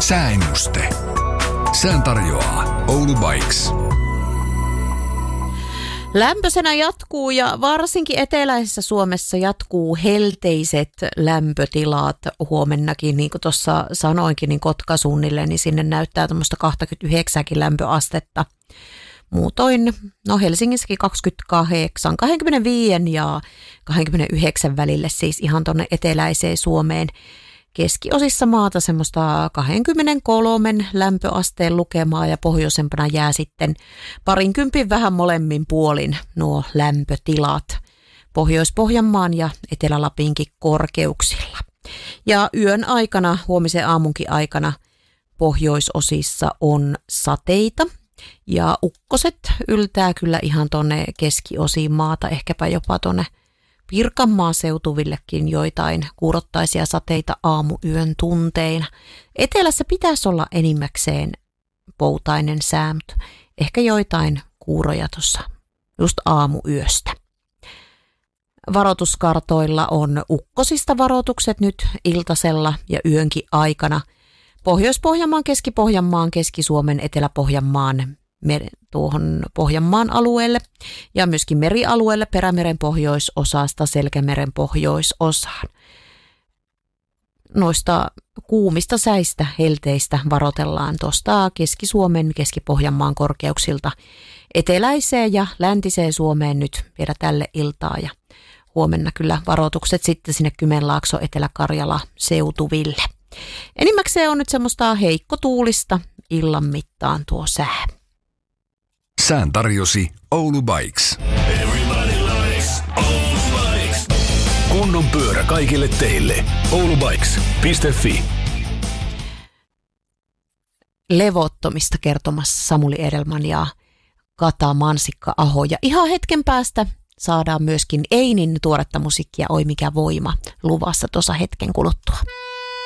Sääennuste. Sään tarjoaa Oulu Bikes. Lämpöisenä jatkuu ja varsinkin eteläisessä Suomessa jatkuu helteiset lämpötilat huomennakin. Niin kuin tuossa sanoinkin, niin Kotka suunnilleen, niin sinne näyttää tuommoista 29 lämpöastetta. Muutoin, Helsingissäkin 28, 25 ja 29 välille siis ihan tuonne eteläiseen Suomeen. Keskiosissa maata semmoista 23 lämpöasteen lukemaa ja pohjoisempana jää sitten 20 vähän molemmin puolin nuo lämpötilat Pohjois-Pohjanmaan ja Etelä-Lapinkin korkeuksilla. Ja yön aikana, huomisen aamunkin aikana pohjoisosissa on sateita ja ukkoset yltää kyllä ihan tuonne keskiosiin maata, ehkäpä jopa tuonne Pirkanmaan seutuvillekin joitain kuurottaisia sateita aamuyön tunteina. Etelässä pitäisi olla enimmäkseen poutainen sää, mutta ehkä joitain kuuroja tuossa just aamuyöstä. Varoituskartoilla on ukkosista varoitukset nyt iltasella ja yönkin aikana. Pohjois-Pohjanmaan, Keski-Pohjanmaan, Keski-Suomen, Etelä-Pohjanmaan, tuohon Pohjanmaan alueelle ja myöskin merialueelle Perämeren pohjoisosasta Selkämeren pohjoisosaan. Noista kuumista säistä, helteistä varoitellaan tuosta Keski-Suomen, Keski-Pohjanmaan korkeuksilta eteläiseen ja läntiseen Suomeen nyt vielä tälle iltaa ja huomenna kyllä varoitukset sitten sinne Kymenlaakso, Etelä-Karjala seutuville. Enimmäkseen on nyt semmoista heikkotuulista illan mittaan tuo sää. Sään tarjosi Oulu Bikes. Kunnon pyörä kaikille teille. oulubikes.fi. Levottomista kertomassa Samuli Edelman ja Kata Mansikka-aho. Ja ihan hetken päästä saadaan myöskin Einin tuoretta musiikkia Oi mikä voima luvassa tuossa hetken kuluttua.